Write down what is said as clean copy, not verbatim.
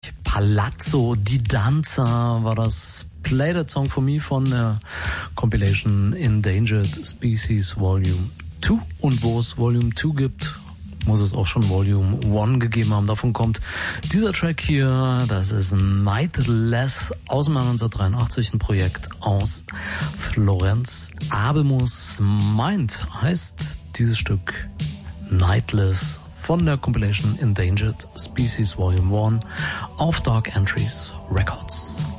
Palazzo di Danza war das Play That Song for Me von der Compilation Endangered Species Volume 2. Und wo es Volume 2 gibt, muss es auch schon Volume 1 gegeben haben. Davon kommt dieser Track hier, das ist Nightless aus dem Jahr 1983, ein Projekt aus Florenz. Abemus Mind heißt dieses Stück Nightless von der Compilation Endangered Species Volume 1 auf Dark Entries Records.